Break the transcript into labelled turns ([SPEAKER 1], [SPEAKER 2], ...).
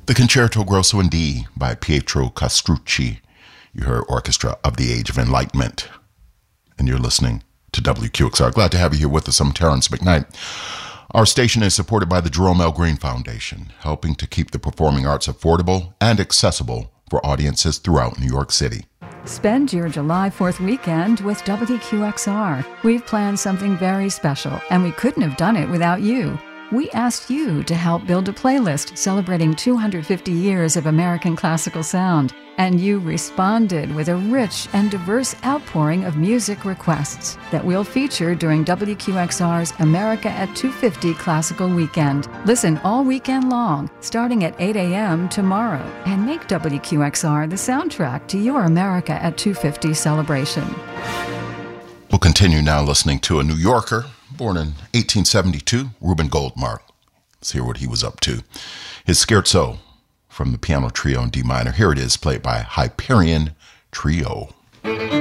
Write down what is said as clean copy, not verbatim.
[SPEAKER 1] The Concerto Grosso in D by Pietro Castrucci. You heard Orchestra of the Age of Enlightenment. And you're listening to WQXR. Glad to have you here with us. I'm Terrence McKnight. Our station is supported by the Jerome L. Green Foundation, helping to keep the performing arts affordable and accessible for audiences throughout New York City.
[SPEAKER 2] Spend your July 4th weekend with WQXR. We've planned something very special, and we couldn't have done it without you. We asked you to help build a playlist celebrating 250 years of American classical sound, and you responded with a rich and diverse outpouring of music requests that we'll feature during WQXR's America at 250 Classical Weekend. Listen all weekend long, starting at 8 a.m. tomorrow, and make WQXR the soundtrack to your America at 250 celebration.
[SPEAKER 1] We'll continue now listening to a New Yorker, born in 1872, Reuben Goldmark. Let's hear what he was up to. His Scherzo from the piano trio in D minor. Here it is, played by Hyperion Trio.